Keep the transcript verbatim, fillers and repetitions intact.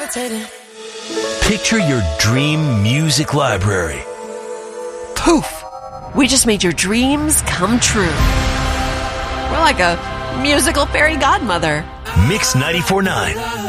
Picture your dream music library. Poof! We just made your dreams come true. We're like a musical fairy godmother. Mix ninety-four point nine.